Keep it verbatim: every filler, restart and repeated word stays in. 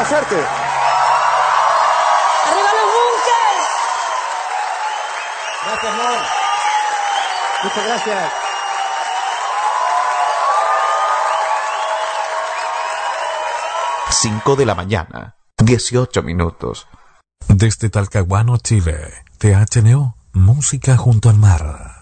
Mucha suerte. ¡Arriba los bunkers! Gracias, amor. Muchas gracias. cinco de la mañana, dieciocho minutos. Desde Talcahuano, Chile, T H N O, música junto al mar.